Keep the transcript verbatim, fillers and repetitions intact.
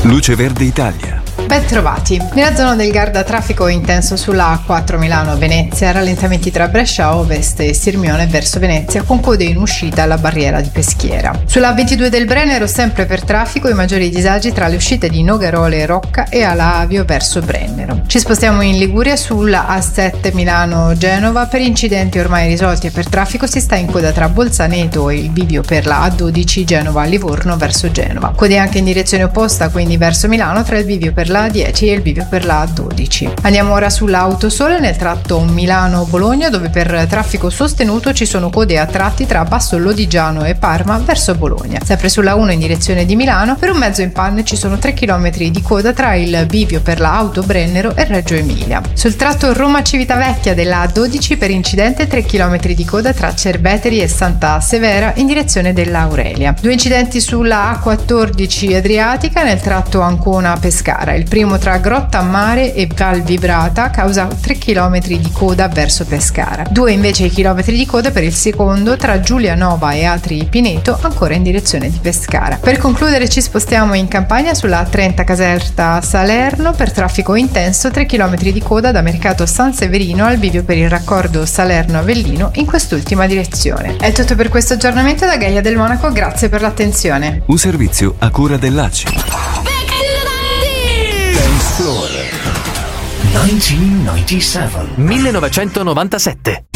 Luce Verde Italia. Ben trovati. Nella zona del Garda traffico intenso sulla A quattro Milano-Venezia, rallentamenti tra Brescia Ovest e Sirmione verso Venezia con code in uscita alla barriera di Peschiera. Sulla A ventidue del Brennero sempre per traffico i maggiori disagi tra le uscite di Nogarole e Rocca e alla Avio verso Brennero. Ci spostiamo in Liguria sulla A sette Milano-Genova. Per incidenti ormai risolti e per traffico si sta in coda tra Bolzaneto e il bivio per la A dodici Genova-Livorno verso Genova. Code anche in direzione opposta, quindi verso Milano, tra il bivio per la A dieci e il bivio per la A dodici. Andiamo ora sulla Autosole nel tratto Milano-Bologna, dove per traffico sostenuto ci sono code a tratti tra Basso Lodigiano e Parma verso Bologna. Sempre sulla uno in direzione di Milano, per un mezzo in panne ci sono tre chilometri di coda tra il bivio per la Auto Brennero e Reggio Emilia. Sul tratto Roma-Civitavecchia della A dodici per incidente tre chilometri di coda tra Cerveteri e Santa Severa in direzione della Aurelia. Due incidenti sulla A quattordici Adriatica nel tratto Ancona-Pescara. Il primo tra Grotta a Mare e Val Vibrata causa tre chilometri di coda verso Pescara. Due invece i chilometri di coda per il secondo tra Giulianova e Atri Pineto, ancora in direzione di Pescara. Per concludere ci spostiamo in Campania sulla A trenta Caserta Salerno per traffico intenso, tre chilometri di coda da Mercato San Severino al bivio per il raccordo Salerno-Avellino in quest'ultima direzione. È tutto per questo aggiornamento da Gaia del Monaco, grazie per l'attenzione. Un servizio a cura dell'A C I. Dance Floor millenovecentonovantasette.